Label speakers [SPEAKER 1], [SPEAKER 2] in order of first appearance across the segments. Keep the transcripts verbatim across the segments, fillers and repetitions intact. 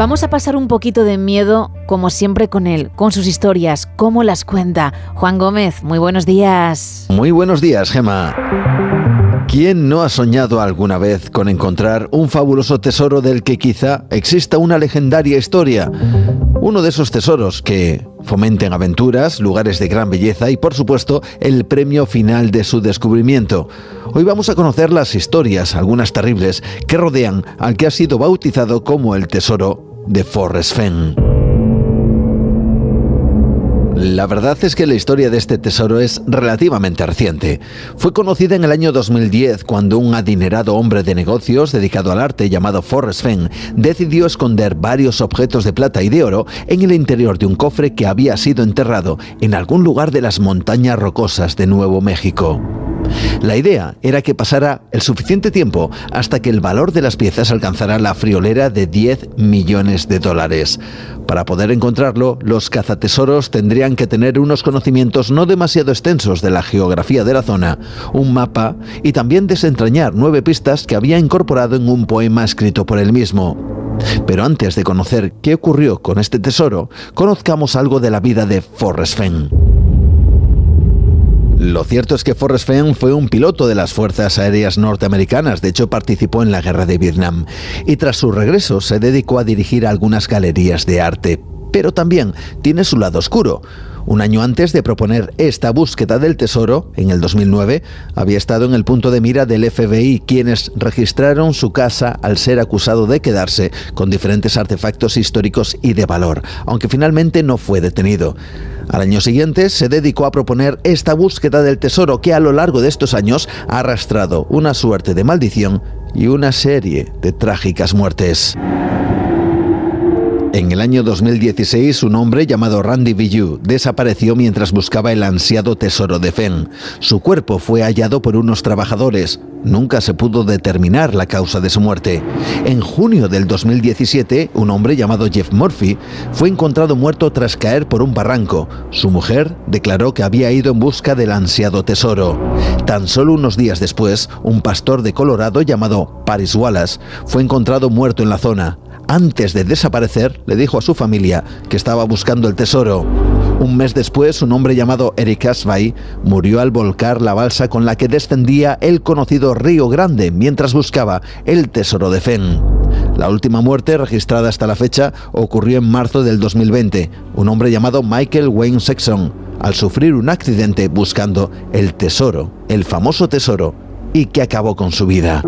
[SPEAKER 1] Vamos a pasar un poquito de miedo, como siempre, con él, con sus historias, cómo las cuenta. Juan Gómez, muy buenos días.
[SPEAKER 2] Muy buenos días, Gemma. ¿Quién no ha soñado alguna vez con encontrar un fabuloso tesoro del que quizá exista una legendaria historia? Uno de esos tesoros que fomenten aventuras, lugares de gran belleza y, por supuesto, el premio final de su descubrimiento. Hoy vamos a conocer las historias, algunas terribles, que rodean al que ha sido bautizado como el tesoro de Forrest Fenn. La verdad es que la historia de este tesoro es relativamente reciente. Fue conocida en el año dos mil diez cuando un adinerado hombre de negocios dedicado al arte llamado Forrest Fenn decidió esconder varios objetos de plata y de oro en el interior de un cofre que había sido enterrado en algún lugar de las montañas rocosas de Nuevo México. La idea era que pasara el suficiente tiempo hasta que el valor de las piezas alcanzara la friolera de diez millones de dólares. Para poder encontrarlo, los cazatesoros tendrían que tener unos conocimientos no demasiado extensos de la geografía de la zona, un mapa y también desentrañar nueve pistas que había incorporado en un poema escrito por él mismo. Pero antes de conocer qué ocurrió con este tesoro, conozcamos algo de la vida de Forrest Fenn. Lo cierto es que Forrest Fenn fue un piloto de las Fuerzas Aéreas Norteamericanas, de hecho participó en la Guerra de Vietnam, y tras su regreso se dedicó a dirigir algunas galerías de arte, pero también tiene su lado oscuro. Un año antes de proponer esta búsqueda del tesoro, en el dos mil nueve, había estado en el punto de mira del F B I, quienes registraron su casa al ser acusado de quedarse con diferentes artefactos históricos y de valor, aunque finalmente no fue detenido. Al año siguiente se dedicó a proponer esta búsqueda del tesoro que a lo largo de estos años ha arrastrado una suerte de maldición y una serie de trágicas muertes. En el año dos mil dieciséis, un hombre llamado Randy Bilyeu desapareció mientras buscaba el ansiado tesoro de Fenn. Su cuerpo fue hallado por unos trabajadores. Nunca se pudo determinar la causa de su muerte. En junio del dos mil diecisiete, un hombre llamado Jeff Murphy fue encontrado muerto tras caer por un barranco. Su mujer declaró que había ido en busca del ansiado tesoro. Tan solo unos días después, un pastor de Colorado llamado Paris Wallace fue encontrado muerto en la zona. Antes de desaparecer, le dijo a su familia que estaba buscando el tesoro. Un mes después, un hombre llamado Eric Asbay murió al volcar la balsa con la que descendía el conocido Río Grande mientras buscaba el tesoro de Fenn. La última muerte registrada hasta la fecha ocurrió en marzo del dos mil veinte. Un hombre llamado Michael Wayne Sexton, al sufrir un accidente buscando el tesoro, el famoso tesoro, y que acabó con su vida.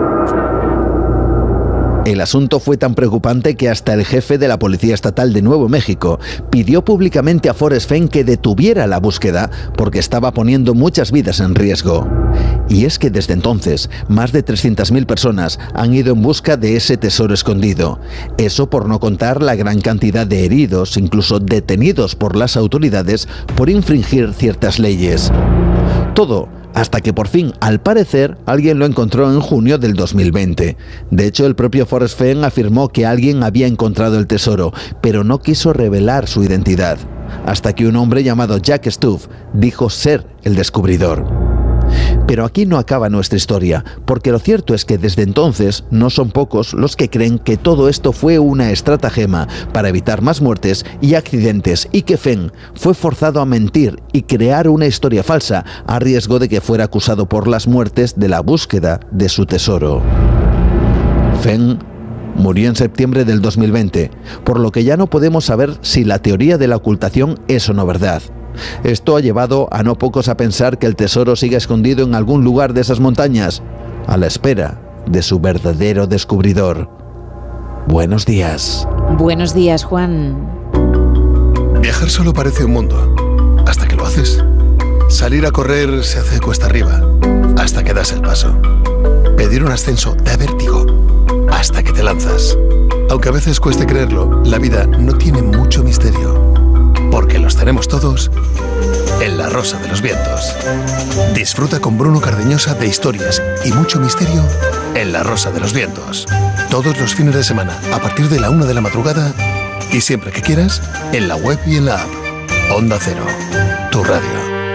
[SPEAKER 2] El asunto fue tan preocupante que hasta el jefe de la Policía Estatal de Nuevo México pidió públicamente a Forrest Fenn que detuviera la búsqueda porque estaba poniendo muchas vidas en riesgo. Y es que desde entonces, más de trescientas mil personas han ido en busca de ese tesoro escondido. Eso por no contar la gran cantidad de heridos, incluso detenidos por las autoridades por infringir ciertas leyes. Todo hasta que por fin, al parecer, alguien lo encontró en junio del dos mil veinte. De hecho, el propio Forrest Fenn afirmó que alguien había encontrado el tesoro, pero no quiso revelar su identidad, hasta que un hombre llamado Jack Stuff dijo ser el descubridor. Pero aquí no acaba nuestra historia, porque lo cierto es que desde entonces no son pocos los que creen que todo esto fue una estratagema para evitar más muertes y accidentes y que Fenn fue forzado a mentir y crear una historia falsa a riesgo de que fuera acusado por las muertes de la búsqueda de su tesoro. Fenn murió en septiembre del dos mil veinte, por lo que ya no podemos saber si la teoría de la ocultación es o no verdad. Esto ha llevado a no pocos a pensar que el tesoro sigue escondido en algún lugar de esas montañas, a la espera de su verdadero descubridor. Buenos días.
[SPEAKER 1] Buenos días, Juan.
[SPEAKER 3] Viajar solo parece un mundo, hasta que lo haces. Salir a correr se hace cuesta arriba, hasta que das el paso. Pedir un ascenso da vértigo, hasta que te lanzas. Aunque a veces cueste creerlo, la vida no tiene mucho misterio. Porque los tenemos todos en La Rosa de los Vientos. Disfruta con Bruno Cardeñosa de historias y mucho misterio en La Rosa de los Vientos. Todos los fines de semana, a partir de la una de la madrugada y siempre que quieras, en la web y en la app. Onda Cero, tu radio.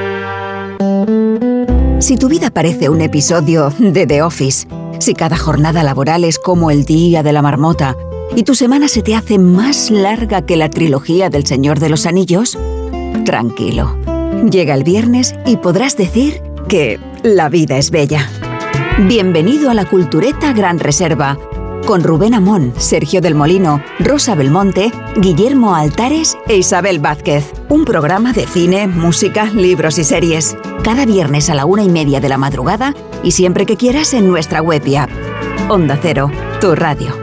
[SPEAKER 4] Si tu vida parece un episodio de The Office, si cada jornada laboral es como el día de la marmota, y tu semana se te hace más larga que la trilogía del Señor de los Anillos, tranquilo. Llega el viernes y podrás decir que la vida es bella. Bienvenido a la Cultureta Gran Reserva, con Rubén Amón, Sergio del Molino, Rosa Belmonte, Guillermo Altares e Isabel Vázquez. Un programa de cine, música, libros y series. Cada viernes a la una y media de la madrugada y siempre que quieras en nuestra web y app. Onda Cero, tu radio.